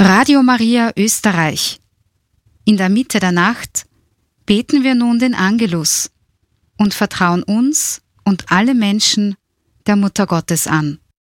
Radio Maria Österreich. In der Mitte der Nacht beten wir nun den Angelus und vertrauen uns und alle Menschen der Mutter Gottes an.